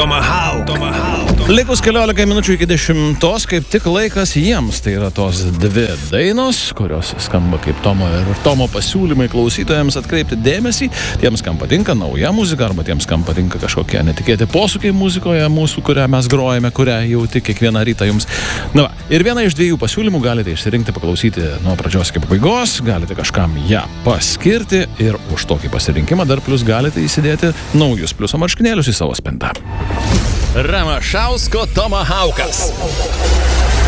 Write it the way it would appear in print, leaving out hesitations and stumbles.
Likus 14 minučių iki 10, kaip tik laikas jiems. Tai yra tos dvi dainos, kurios skamba kaip Tomo ir Tomo pasiūlymai klausytojams atkreipti dėmesį. Tiems, kam patinka nauja muzika, arba tiems, kam patinka kažkokie netikėti posūkiai muzikoje mūsų, kurią mes grojame, kurią jauti kiekvieną rytą jums. Na va, ir vieną iš dviejų pasiūlymų galite išsirinkti, paklausyti nuo pradžios iki pabaigos, galite kažkam ją paskirti ir už tokį pasirinkimą dar plus galite įsidėti naujus pliuso marškinėlius į savo spintą. Ramašausko Tomahawkas.